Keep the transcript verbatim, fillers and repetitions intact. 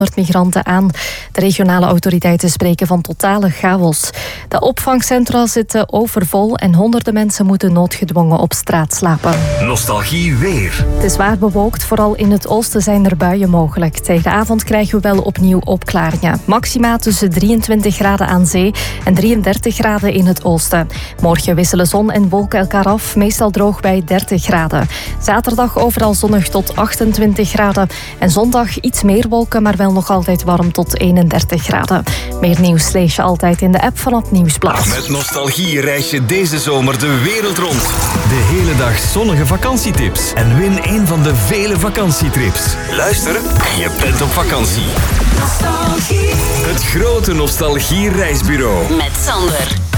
migranten aan. De regionale autoriteiten spreken van totale chaos. De opvangcentra zitten overvol en honderden mensen moeten noodgedwongen op straat slapen. Nostalgie weer. Het is zwaar bewolkt, vooral in het oosten zijn er buien mogelijk. Tegen de avond krijgen we wel opnieuw opklaringen. Maxima tussen drieëntwintig graden aan zee en drieëndertig graden in het oosten. Morgen wisselen zon en wolken elkaar af, meestal droog bij dertig graden. Zaterdag overal zonnig tot achtentwintig graden. En zondag iets meer wolken, maar wel nog altijd warm tot eenendertig graden. Meer nieuws lees je altijd in de app van het Nieuwsblad. Met Nostalgie reis je deze zomer de wereld rond. De hele dag zonnige vakantietips. En win een van de vele vakantietrips. Luister en je bent op vakantie. Nostalgie. Het grote Nostalgie reisbureau. Met Sander.